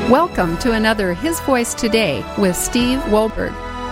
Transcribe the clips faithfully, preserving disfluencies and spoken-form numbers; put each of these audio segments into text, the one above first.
Welcome to another His Voice Today with Steve Wohlberg.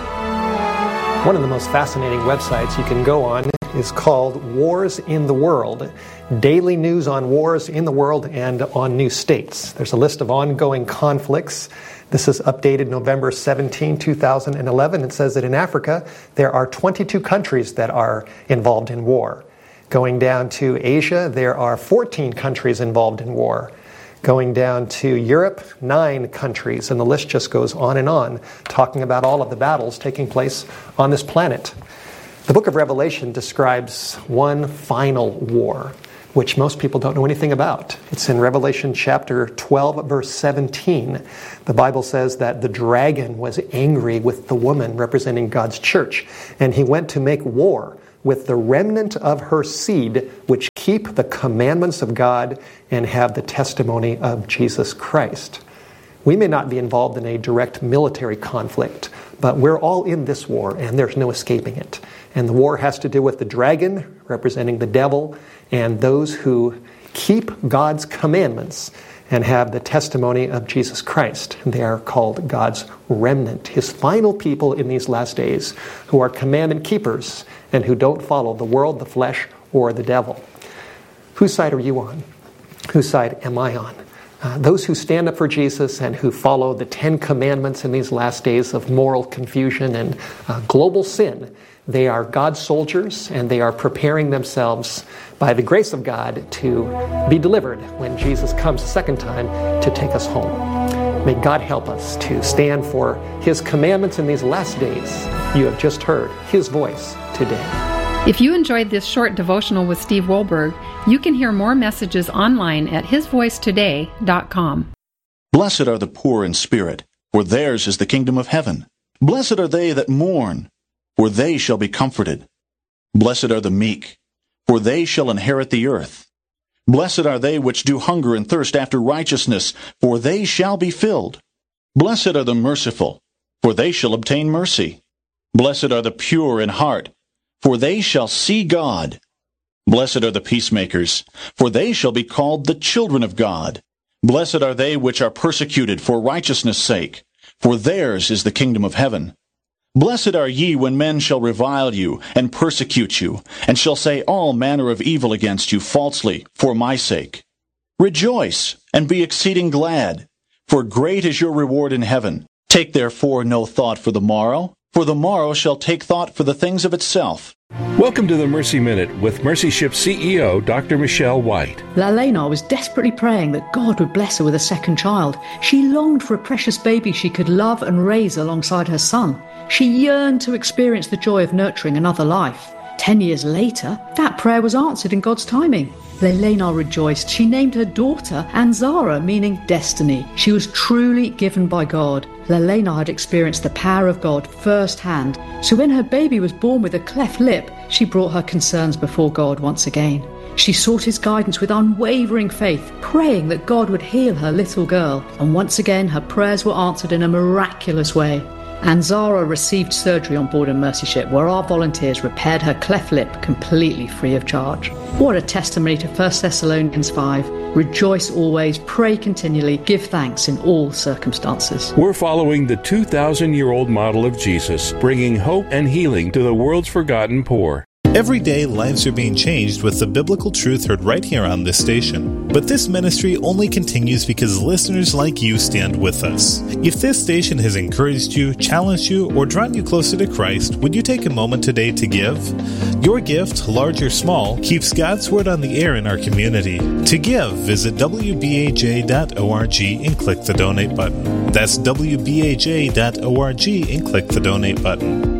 One of the most fascinating websites you can go on is called Wars in the World. Daily news on wars in the world and on new states. There's a list of ongoing conflicts. This is updated November seventeenth, two thousand eleven. It says that in Africa, there are twenty-two countries that are involved in war. Going down to Asia, there are fourteen countries involved in war. Going down to Europe, nine countries, and the list just goes on and on, talking about all of the battles taking place on this planet. The book of Revelation describes one final war, which most people don't know anything about. It's in Revelation chapter twelve, verse seventeen. The Bible says that the dragon was angry with the woman representing God's church, and he went to make war with the remnant of her seed, which keep the commandments of God and have the testimony of Jesus Christ. We may not be involved in a direct military conflict, but we're all in this war, and there's no escaping it. And the war has to do with the dragon, representing the devil, and those who keep God's commandments and have the testimony of Jesus Christ. They are called God's remnant, His final people in these last days, who are commandment keepers and who don't follow the world, the flesh, or the devil. Whose side are you on? Whose side am I on? Uh, those who stand up for Jesus and who follow the Ten Commandments in these last days of moral confusion and uh, global sin, they are God's soldiers, and they are preparing themselves by the grace of God to be delivered when Jesus comes a second time to take us home. May God help us to stand for His commandments in these last days. You have just heard His voice today. If you enjoyed this short devotional with Steve Wohlberg, you can hear more messages online at his voice today dot com. Blessed are the poor in spirit, for theirs is the kingdom of heaven. Blessed are they that mourn, for they shall be comforted. Blessed are the meek, for they shall inherit the earth. Blessed are they which do hunger and thirst after righteousness, for they shall be filled. Blessed are the merciful, for they shall obtain mercy. Blessed are the pure in heart, for they shall see God. Blessed are the peacemakers, for they shall be called the children of God. Blessed are they which are persecuted for righteousness' sake, for theirs is the kingdom of heaven. Blessed are ye when men shall revile you, and persecute you, and shall say all manner of evil against you falsely, for my sake. Rejoice, and be exceeding glad, for great is your reward in heaven. Take therefore no thought for the morrow, for the morrow shall take thought for the things of itself. Welcome to the Mercy Minute with Mercy Ship C E O Doctor Michelle White. Lalena was desperately praying that God would bless her with a second child. She longed for a precious baby she could love and raise alongside her son. She yearned to experience the joy of nurturing another life. Ten years later, that prayer was answered in God's timing. Lalena rejoiced. She named her daughter Anzara, meaning destiny. She was truly given by God. Lalena had experienced the power of God firsthand, so when her baby was born with a cleft lip, she brought her concerns before God once again. She sought His guidance with unwavering faith, praying that God would heal her little girl, and once again her prayers were answered in a miraculous way. Anzara received surgery on board a Mercy Ship where our volunteers repaired her cleft lip completely free of charge. What a testimony to First Thessalonians five. Rejoice always, pray continually, give thanks in all circumstances. We're following the two thousand year old model of Jesus, bringing hope and healing to the world's forgotten poor. Every day, lives are being changed with the biblical truth heard right here on this station. But this ministry only continues because listeners like you stand with us. If this station has encouraged you, challenged you, or drawn you closer to Christ, would you take a moment today to give? Your gift, large or small, keeps God's Word on the air in our community. To give, visit w b a j dot org and click the donate button. That's w b a j dot org and click the donate button.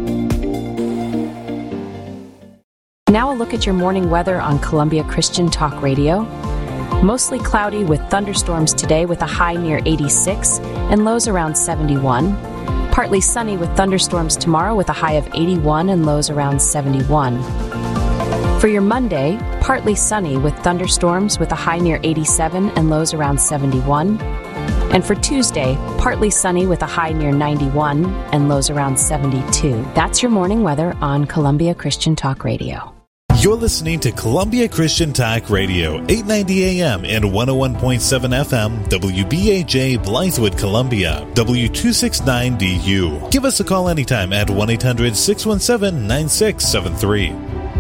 Now a look at your morning weather on Columbia Christian Talk Radio. Mostly cloudy with thunderstorms today with a high near eighty-six and lows around seventy-one. Partly sunny with thunderstorms tomorrow with a high of eighty-one and lows around seventy-one. For your Monday, partly sunny with thunderstorms with a high near eighty-seven and lows around seventy-one. And for Tuesday, partly sunny with a high near ninety-one and lows around seventy-two. That's your morning weather on Columbia Christian Talk Radio. You're listening to Columbia Christian Talk Radio, eight ninety A M and one oh one point seven F M, W B A J, Blythewood, Columbia, W two sixty-nine D U. Give us a call anytime at one eight hundred six one seven nine six seven three.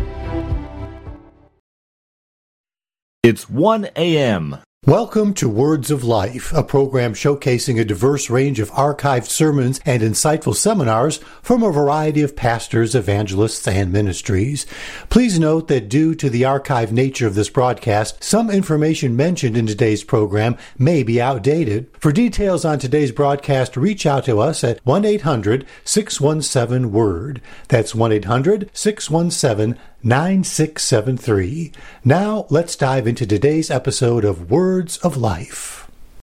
It's one A M Welcome to Words of Life, a program showcasing a diverse range of archived sermons and insightful seminars from a variety of pastors, evangelists, and ministries. Please note that due to the archived nature of this broadcast, some information mentioned in today's program may be outdated. For details on today's broadcast, reach out to us at one eight hundred six one seven WORD. That's one eight hundred six one seven nine six seven three. Now, let's dive into today's episode of Words of Life.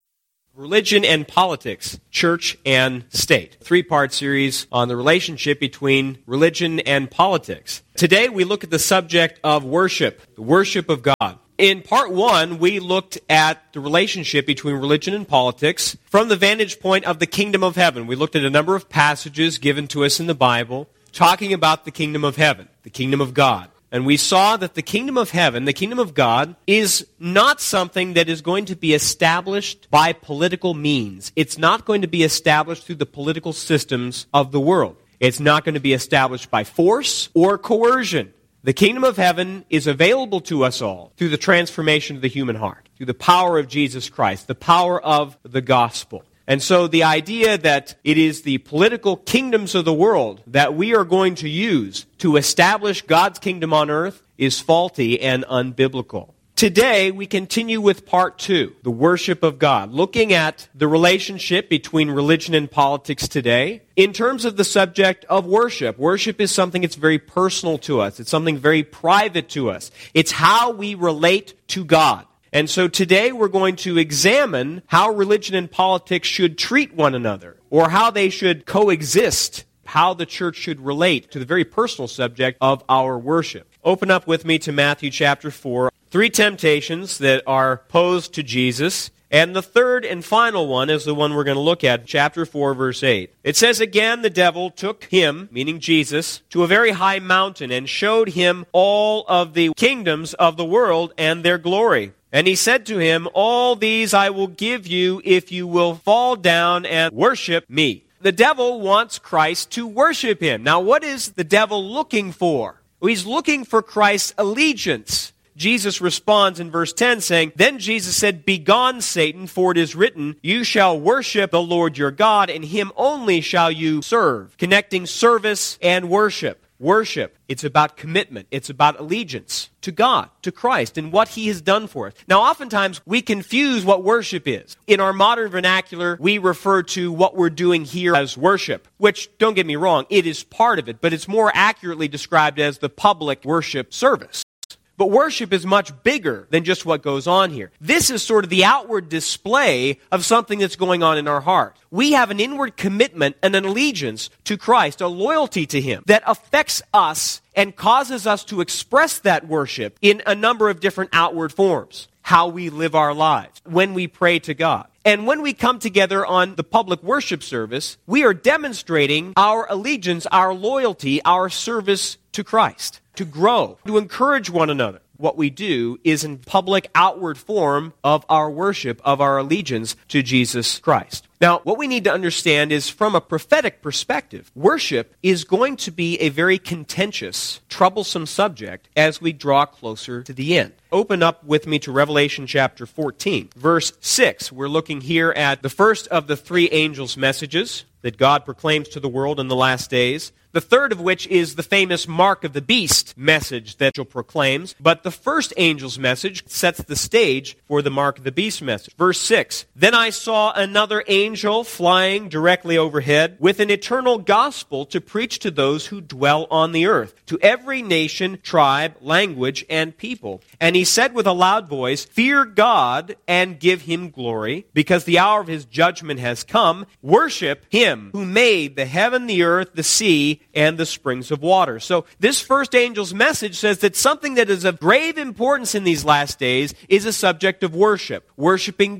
Religion and Politics, Church and State. Three-part series on the relationship between religion and politics. Today, we look at the subject of worship, the worship of God. In part one, we looked at the relationship between religion and politics from the vantage point of the kingdom of heaven. We looked at a number of passages given to us in the Bible talking about the kingdom of heaven, the kingdom of God. And we saw that the kingdom of heaven, the kingdom of God, is not something that is going to be established by political means. It's not going to be established through the political systems of the world. It's not going to be established by force or coercion. The kingdom of heaven is available to us all through the transformation of the human heart, through the power of Jesus Christ, the power of the gospel. And so the idea that it is the political kingdoms of the world that we are going to use to establish God's kingdom on earth is faulty and unbiblical. Today, we continue with part two, the worship of God, looking at the relationship between religion and politics today in terms of the subject of worship. Worship is something that's very personal to us. It's something very private to us. It's how we relate to God. And so today we're going to examine how religion and politics should treat one another, or how they should coexist, how the church should relate to the very personal subject of our worship. Open up with me to Matthew chapter four. Three temptations that are posed to Jesus. And the third and final one is the one we're going to look at, chapter four, verse eight. It says, "Again, the devil took him," meaning Jesus, "to a very high mountain and showed him all of the kingdoms of the world and their glory. And he said to him, 'All these I will give you if you will fall down and worship me.'" The devil wants Christ to worship him. Now, what is the devil looking for? Well, he's looking for Christ's allegiance. Jesus responds in verse ten saying, "Then Jesus said, 'Begone, Satan, for it is written, you shall worship the Lord your God, and him only shall you serve.'" Connecting service and worship. Worship, it's about commitment. It's about allegiance to God, to Christ, and what he has done for us. Now, oftentimes, we confuse what worship is. In our modern vernacular, we refer to what we're doing here as worship, which, don't get me wrong, it is part of it, but it's more accurately described as the public worship service. But worship is much bigger than just what goes on here. This is sort of the outward display of something that's going on in our heart. We have an inward commitment and an allegiance to Christ, a loyalty to him that affects us and causes us to express that worship in a number of different outward forms. How we live our lives, when we pray to God. And when we come together on the public worship service, we are demonstrating our allegiance, our loyalty, our service to Christ, to grow, to encourage one another. What we do is in public outward form of our worship, of our allegiance to Jesus Christ. Now, what we need to understand is from a prophetic perspective, worship is going to be a very contentious, troublesome subject as we draw closer to the end. Open up with me to Revelation chapter fourteen, verse six. We're looking here at the first of the three angels' messages that God proclaims to the world in the last days. The third of which is the famous Mark of the Beast message that angel proclaims. But the first angel's message sets the stage for the Mark of the Beast message. Verse six, "Then I saw another angel flying directly overhead with an eternal gospel to preach to those who dwell on the earth, to every nation, tribe, language, and people. And he said with a loud voice, 'Fear God and give him glory, because the hour of his judgment has come. Worship him who made the heaven, the earth, the sea, and the springs of water.'" So this first angel's message says that something that is of grave importance in these last days is a subject of worship, worshiping God,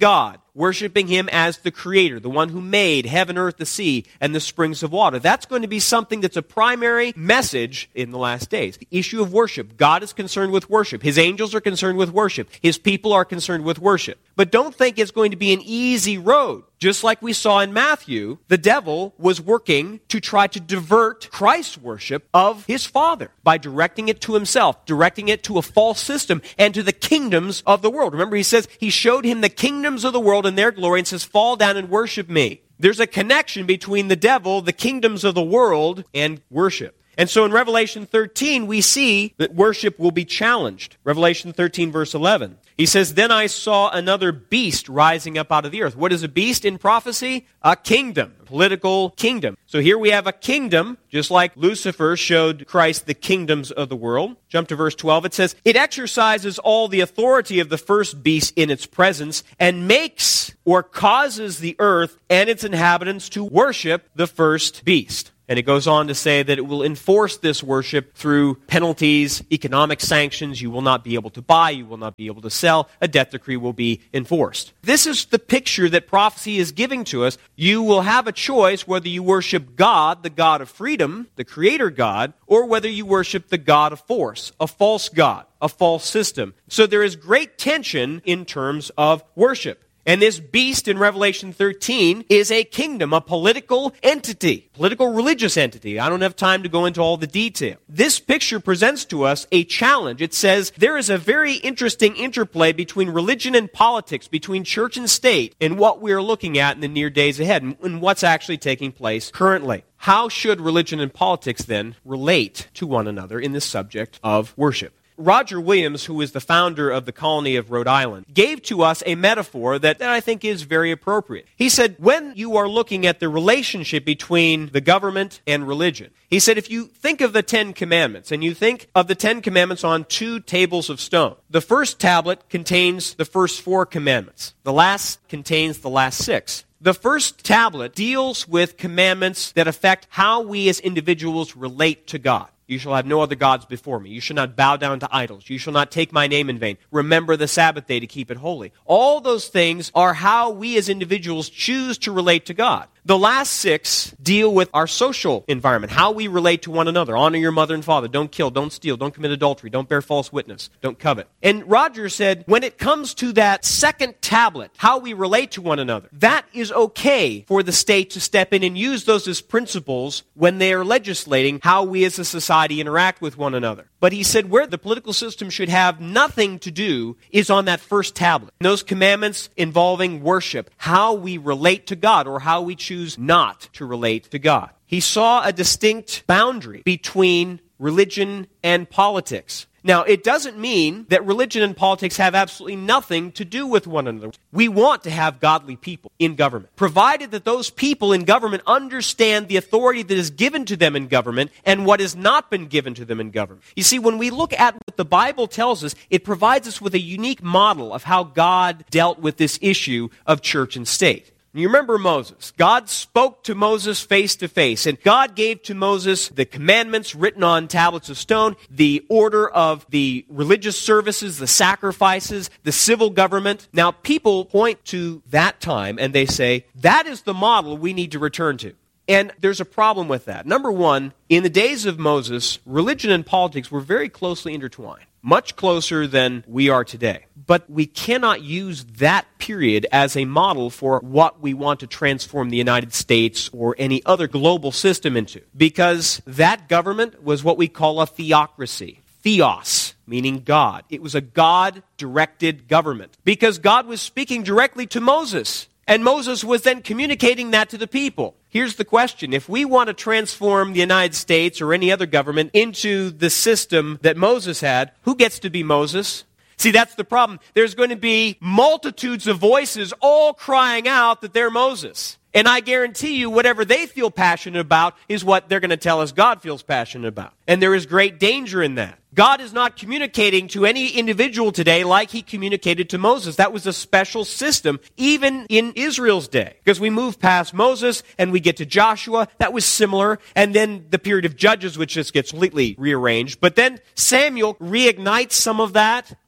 worshiping him as the creator, the one who made heaven, earth, the sea, and the springs of water. That's going to be something that's a primary message in the last days. The issue of worship. God is concerned with worship. His angels are concerned with worship. His people are concerned with worship. But don't think it's going to be an easy road. Just like we saw in Matthew, the devil was working to try to divert Christ's worship of his Father by directing it to himself, directing it to a false system and to the kingdoms of the world. Remember, he says he showed him the kingdoms of the world and their glory and says, fall down and worship me. There's a connection between the devil, the kingdoms of the world, and worship. And so in Revelation thirteen, we see that worship will be challenged. Revelation thirteen, verse eleven. He says, then I saw another beast rising up out of the earth. What is a beast in prophecy? A kingdom, a political kingdom. So here we have a kingdom, just like Lucifer showed Christ the kingdoms of the world. Jump to verse twelve. It says, it exercises all the authority of the first beast in its presence and makes or causes the earth and its inhabitants to worship the first beast. And it goes on to say that it will enforce this worship through penalties, economic sanctions. You will not be able to buy. You will not be able to sell. A death decree will be enforced. This is the picture that prophecy is giving to us. You will have a choice whether you worship God, the God of freedom, the creator God, or whether you worship the God of force, a false God, a false system. So there is great tension in terms of worship. And this beast in Revelation thirteen is a kingdom, a political entity, political religious entity. I don't have time to go into all the detail. This picture presents to us a challenge. It says there is a very interesting interplay between religion and politics, between church and state, in what we are looking at in the near days ahead, and what's actually taking place currently. How should religion and politics then relate to one another in this subject of worship? Roger Williams, who is the founder of the colony of Rhode Island, gave to us a metaphor that, that I think is very appropriate. He said, when you are looking at the relationship between the government and religion, he said, if you think of the Ten Commandments, and you think of the Ten Commandments on two tables of stone, the first tablet contains the first four commandments. The last contains the last six. The first tablet deals with commandments that affect how we as individuals relate to God. You shall have no other gods before me. You shall not bow down to idols. You shall not take my name in vain. Remember the Sabbath day to keep it holy. All those things are how we as individuals choose to relate to God. The last six deal with our social environment, how we relate to one another. Honor your mother and father. Don't kill. Don't steal. Don't commit adultery. Don't bear false witness. Don't covet. And Roger said, when it comes to that second tablet, how we relate to one another, that is okay for the state to step in and use those as principles when they are legislating how we as a society interact with one another. But he said where the political system should have nothing to do is on that first tablet. Those commandments involving worship, how we relate to God or how we choose not to relate to God. He saw a distinct boundary between religion and politics. Now, it doesn't mean that religion and politics have absolutely nothing to do with one another. We want to have godly people in government, provided that those people in government understand the authority that is given to them in government and what has not been given to them in government. You see, when we look at what the Bible tells us, it provides us with a unique model of how God dealt with this issue of church and state. You remember Moses. God spoke to Moses face to face, and God gave to Moses the commandments written on tablets of stone, the order of the religious services, the sacrifices, the civil government. Now, people point to that time and they say, that is the model we need to return to. And there's a problem with that. Number one, in the days of Moses, religion and politics were very closely intertwined, much closer than we are today. But we cannot use that period as a model for what we want to transform the United States or any other global system into, because that government was what we call a theocracy. Theos, meaning God. It was a God-directed government, because God was speaking directly to Moses. And Moses was then communicating that to the people. Here's the question. If we want to transform the United States or any other government into the system that Moses had, who gets to be Moses? See, that's the problem. There's going to be multitudes of voices all crying out that they're Moses. And I guarantee you, whatever they feel passionate about is what they're going to tell us God feels passionate about. And there is great danger in that. God is not communicating to any individual today like he communicated to Moses. That was a special system, even in Israel's day. Because we move past Moses and we get to Joshua, that was similar. And then the period of Judges, which just gets completely rearranged. But then Samuel reignites some of that.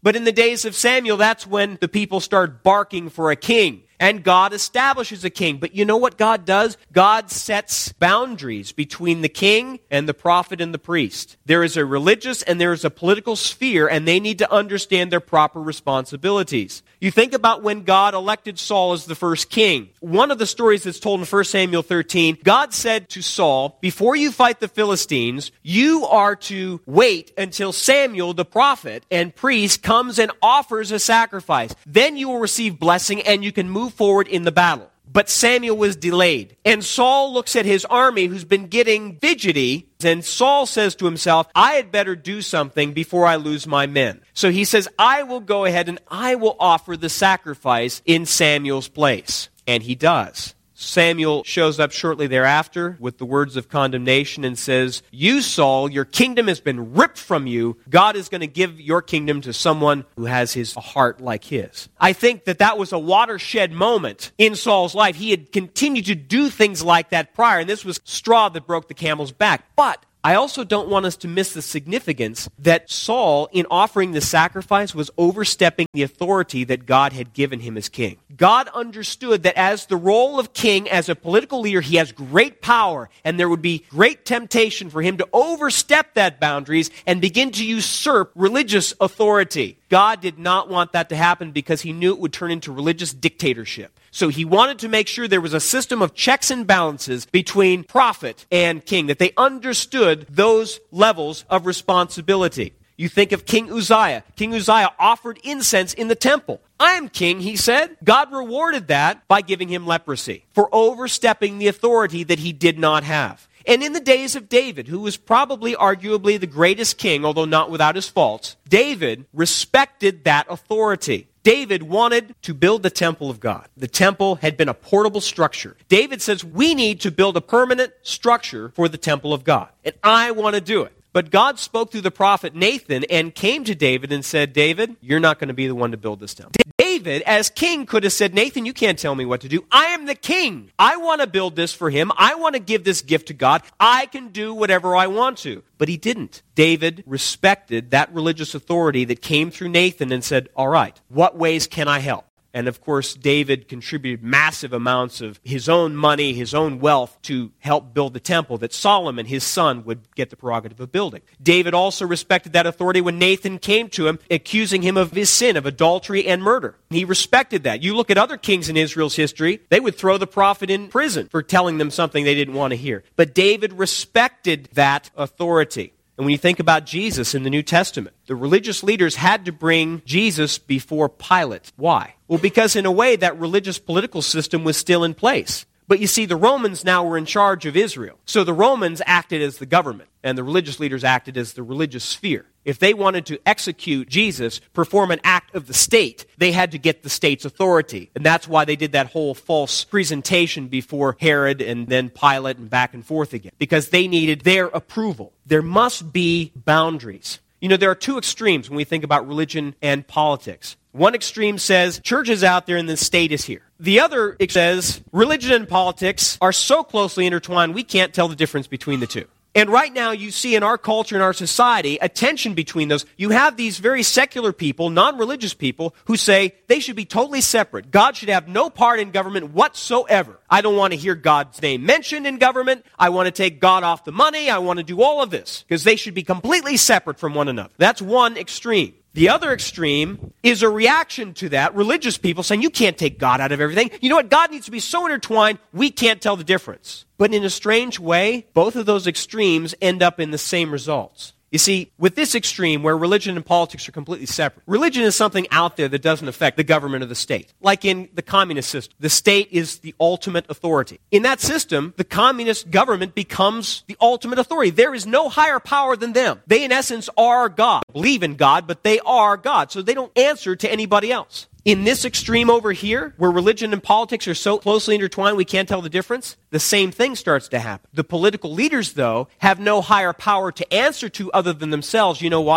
But in the days of Samuel, that's when the people start barking for a king. And God establishes a king. But you know what God does? God sets boundaries between the king and the prophet and the priest. There is a religious and there is a political sphere, and they need to understand their proper responsibilities. You think about when God elected Saul as the first king. One of the stories that's told in First Samuel thirteen, God said to Saul, before you fight the Philistines, you are to wait until Samuel, the prophet and priest, comes and offers a sacrifice. Then you will receive blessing and you can move forward in the battle. But Samuel was delayed. And Saul looks at his army who's been getting fidgety, and Saul says to himself, I had better do something before I lose my men. So he says, I will go ahead and I will offer the sacrifice in Samuel's place. And he does. Samuel shows up shortly thereafter with the words of condemnation and says, you, Saul, your kingdom has been ripped from you. God is going to give your kingdom to someone who has his heart like his. I think that that was a watershed moment in Saul's life. He had continued to do things like that prior, and this was straw that broke the camel's back. But I also don't want us to miss the significance that Saul, in offering the sacrifice, was overstepping the authority that God had given him as king. God understood that as the role of king, as a political leader, he has great power, and there would be great temptation for him to overstep that boundaries and begin to usurp religious authority. God did not want that to happen because he knew it would turn into religious dictatorship. So he wanted to make sure there was a system of checks and balances between prophet and king, that they understood those levels of responsibility. You think of King Uzziah. King Uzziah offered incense in the temple. I am king, he said. God rewarded that by giving him leprosy for overstepping the authority that he did not have. And in the days of David, who was probably arguably the greatest king, although not without his faults, David respected that authority. David wanted to build the temple of God. The temple had been a portable structure. David says, we need to build a permanent structure for the temple of God. And I want to do it. But God spoke through the prophet Nathan and came to David and said, David, you're not going to be the one to build this temple. David, as king, could have said, Nathan, you can't tell me what to do. I am the king. I want to build this for him. I want to give this gift to God. I can do whatever I want to. But he didn't. David respected that religious authority that came through Nathan and said, all right, what ways can I help? And of course, David contributed massive amounts of his own money, his own wealth to help build the temple that Solomon, his son, would get the prerogative of building. David also respected that authority when Nathan came to him, accusing him of his sin, of adultery and murder. He respected that. You look at other kings in Israel's history, they would throw the prophet in prison for telling them something they didn't want to hear. But David respected that authority. And when you think about Jesus in the New Testament, the religious leaders had to bring Jesus before Pilate. Why? Well, because in a way that religious political system was still in place. But you see, the Romans now were in charge of Israel. So the Romans acted as the government, and the religious leaders acted as the religious sphere. If they wanted to execute Jesus, perform an act of the state, they had to get the state's authority. And that's why they did that whole false presentation before Herod and then Pilate and back and forth again. Because they needed their approval. There must be boundaries. You know, there are two extremes when we think about religion and politics. One extreme says, church is out there and the state is here. The other says, religion and politics are so closely intertwined, we can't tell the difference between the two. And right now you see in our culture, in our society, a tension between those. You have these very secular people, non-religious people, who say they should be totally separate. God should have no part in government whatsoever. I don't want to hear God's name mentioned in government. I want to take God off the money. I want to do all of this because they should be completely separate from one another. That's one extreme. The other extreme is a reaction to that, religious people saying, you can't take God out of everything. You know what? God needs to be so intertwined, we can't tell the difference. But in a strange way, both of those extremes end up in the same results. You see, with this extreme where religion and politics are completely separate, religion is something out there that doesn't affect the government of the state. Like in the communist system, the state is the ultimate authority. In that system, the communist government becomes the ultimate authority. There is no higher power than them. They, in essence, are God. Believe in God, but they are God. So they don't answer to anybody else. In this extreme over here, where religion and politics are so closely intertwined we can't tell the difference, the same thing starts to happen. The political leaders, though, have no higher power to answer to other than themselves. You know why?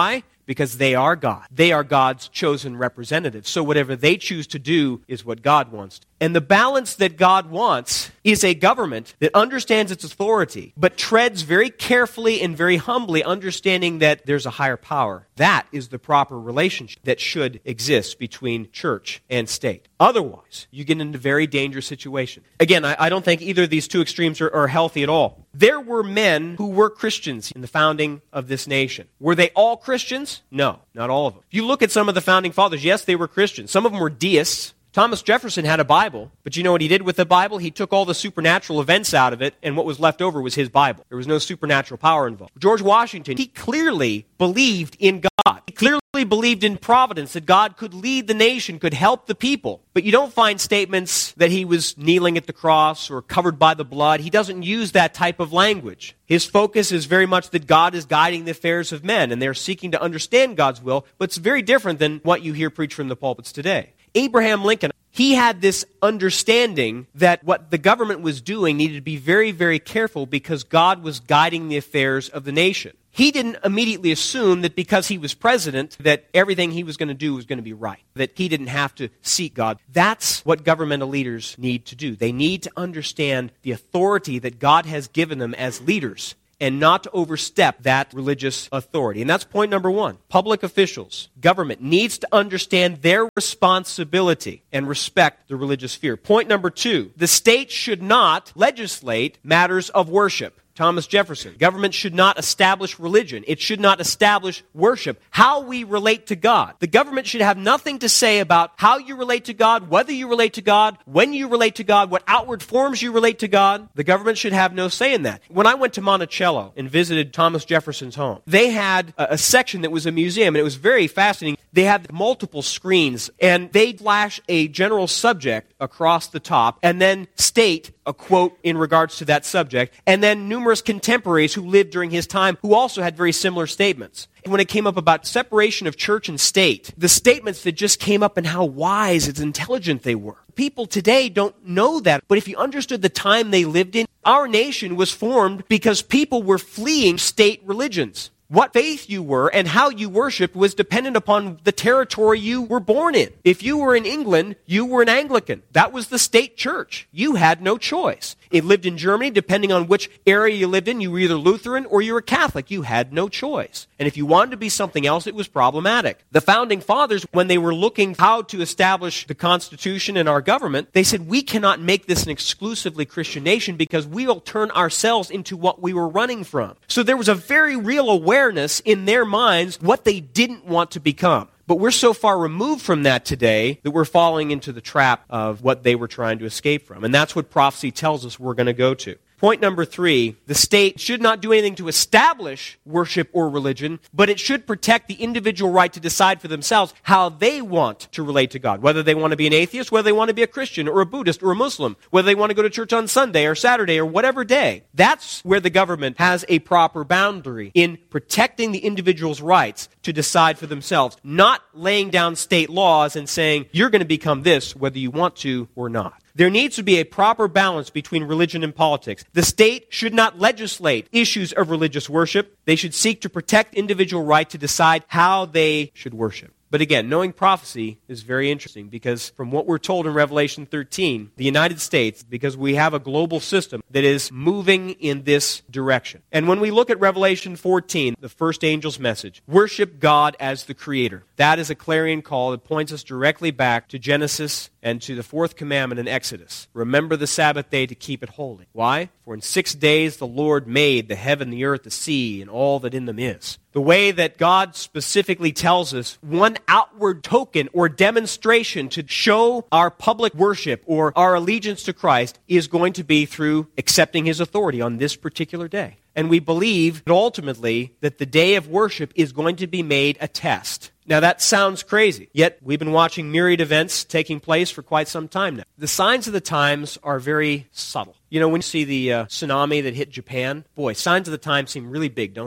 because they are God. They are God's chosen representatives. So whatever they choose to do is what God wants. And the balance that God wants is a government that understands its authority, but treads very carefully and very humbly, understanding that there's a higher power. That is the proper relationship that should exist between church and state. Otherwise, you get into a very dangerous situation. Again, I, I don't think either of these two extremes are, are healthy at all. There were men who were Christians in the founding of this nation. Were they all Christians? No, not all of them. If you look at some of the founding fathers, yes, they were Christians. Some of them were deists. Thomas Jefferson had a Bible, but you know what he did with the Bible? He took all the supernatural events out of it, and what was left over was his Bible. There was no supernatural power involved. George Washington, he clearly believed in God. He clearly believed in providence, that God could lead the nation, could help the people. But you don't find statements that he was kneeling at the cross or covered by the blood. He doesn't use that type of language. His focus is very much that God is guiding the affairs of men, and they're seeking to understand God's will, but it's very different than what you hear preached from the pulpits today. Abraham Lincoln, he had this understanding that what the government was doing needed to be very, very careful because God was guiding the affairs of the nation. He didn't immediately assume that because he was president that everything he was going to do was going to be right, that he didn't have to seek God. That's what governmental leaders need to do. They need to understand the authority that God has given them as leaders, and not to overstep that religious authority. And that's point number one. Public officials, government, needs to understand their responsibility and respect the religious sphere. Point number two, the state should not legislate matters of worship. Thomas Jefferson, government should not establish religion. It should not establish worship. How we relate to God. The government should have nothing to say about how you relate to God, whether you relate to God, when you relate to God, what outward forms you relate to God. The government should have no say in that. When I went to Monticello and visited Thomas Jefferson's home, they had a, a section that was a museum, and it was very fascinating. They had multiple screens, and they'd flash a general subject across the top, and then state a quote in regards to that subject, and then numerous contemporaries who lived during his time who also had very similar statements. And when it came up about separation of church and state, the statements that just came up and how wise and intelligent they were. People today don't know that, but if you understood the time they lived in, our nation was formed because people were fleeing state religions. What faith you were and how you worshiped was dependent upon the territory you were born in. If you were in England, you were an Anglican. That was the state church. You had no choice. It lived in Germany, depending on which area you lived in, you were either Lutheran or you were Catholic. You had no choice. And if you wanted to be something else, it was problematic. The founding fathers, when they were looking how to establish the Constitution and our government, they said, we cannot make this an exclusively Christian nation because we will turn ourselves into what we were running from. So there was a very real awareness in their minds what they didn't want to become. But we're so far removed from that today that we're falling into the trap of what they were trying to escape from. And that's what prophecy tells us we're going to go to. Point number three, the state should not do anything to establish worship or religion, but it should protect the individual right to decide for themselves how they want to relate to God, whether they want to be an atheist, whether they want to be a Christian or a Buddhist or a Muslim, whether they want to go to church on Sunday or Saturday or whatever day. That's where the government has a proper boundary in protecting the individual's rights to decide for themselves, not laying down state laws and saying, you're going to become this whether you want to or not. There needs to be a proper balance between religion and politics. The state should not legislate issues of religious worship. They should seek to protect individual right to decide how they should worship. But again, knowing prophecy is very interesting because from what we're told in Revelation thirteen, the United States, because we have a global system that is moving in this direction. And when we look at Revelation fourteen, the first angel's message, worship God as the Creator. That is a clarion call that points us directly back to Genesis and to the fourth commandment in Exodus. Remember the Sabbath day to keep it holy. Why? For in six days the Lord made the heaven, the earth, the sea, and all that in them is. The way that God specifically tells us one outward token or demonstration to show our public worship or our allegiance to Christ is going to be through accepting His authority on this particular day. And we believe that ultimately that the day of worship is going to be made a test. Now that sounds crazy, yet we've been watching myriad events taking place for quite some time now. The signs of the times are very subtle. You know, when you see the uh, tsunami that hit Japan, boy, signs of the times seem really big, don't they?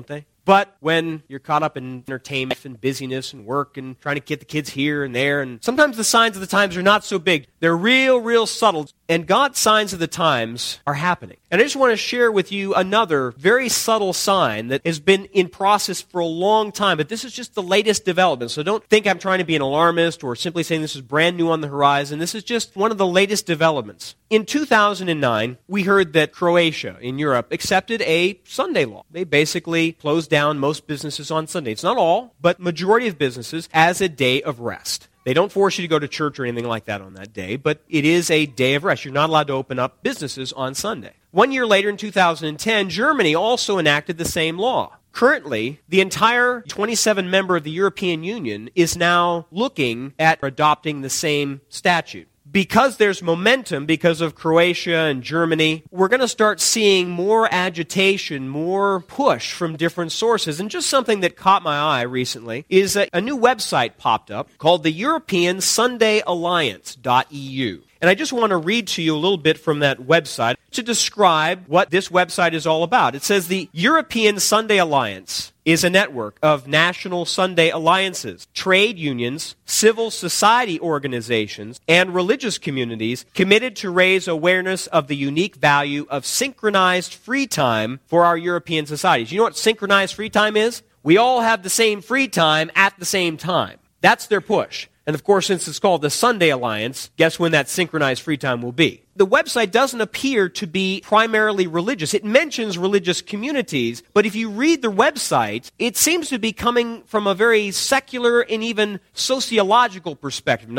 But when you're caught up in entertainment and busyness and work and trying to get the kids here and there, and sometimes the signs of the times are not so big. They're real, real subtle. And God's signs of the times are happening. And I just want to share with you another very subtle sign that has been in process for a long time, but this is just the latest development. So don't think I'm trying to be an alarmist or simply saying this is brand new on the horizon. This is just one of the latest developments. In two thousand nine, we heard that Croatia in Europe accepted a Sunday law. They basically closed down most businesses on Sunday. It's not all, but majority of businesses as a day of rest. They don't force you to go to church or anything like that on that day, but it is a day of rest. You're not allowed to open up businesses on Sunday. One year later, in two thousand ten, Germany also enacted the same law. Currently, the entire twenty-seven member of the European Union is now looking at adopting the same statute. Because there's momentum, because of Croatia and Germany, we're going to start seeing more agitation, more push from different sources. And just something that caught my eye recently is a, a new website popped up called the European Sunday Alliance dot E U. And I just want to read to you a little bit from that website to describe what this website is all about. It says the European Sunday Alliance is a network of national Sunday alliances, trade unions, civil society organizations, and religious communities committed to raise awareness of the unique value of synchronized free time for our European societies. You know what synchronized free time is? We all have the same free time at the same time. That's their push. And of course, since it's called the Sunday Alliance, guess when that synchronized free time will be? The website doesn't appear to be primarily religious. It mentions religious communities, but if you read the website, it seems to be coming from a very secular and even sociological perspective.